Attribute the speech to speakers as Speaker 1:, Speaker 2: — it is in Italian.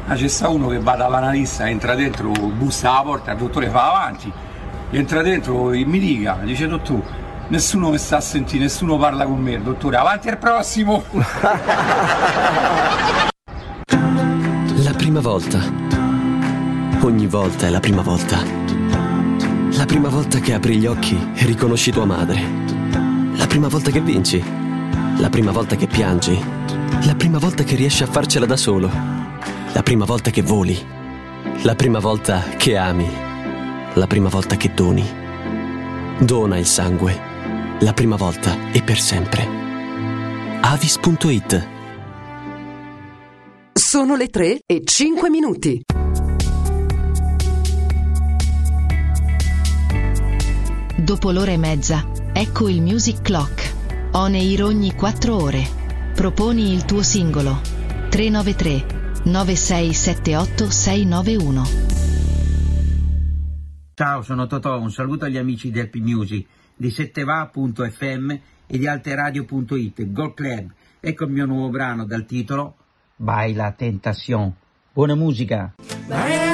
Speaker 1: Ma c'è sta uno che va dall'analista, entra dentro, bussa alla porta, il dottore fa avanti, entra dentro e mi dica, dice dottore, nessuno mi sta a sentire, nessuno parla con me, dottore, avanti al prossimo!
Speaker 2: La prima volta. Ogni volta è la prima volta. La prima volta che apri gli occhi e riconosci tua madre. La prima volta che vinci. La prima volta che piangi. La prima volta che riesci a farcela da solo. La prima volta che voli. La prima volta che ami. La prima volta che doni. Dona il sangue. La prima volta e per sempre. Avis.it.
Speaker 3: Sono le 3:05.
Speaker 4: Dopo l'ora e mezza, ecco il Music Clock. On air ogni 4 ore. Proponi il tuo singolo. 393 9678 691.
Speaker 5: Ciao, sono Totò, un saluto agli amici del P-Music, di setteva.fm e di alteradio.it, Gold Club. Ecco il mio nuovo brano dal titolo Baila Tentación. Buona musica!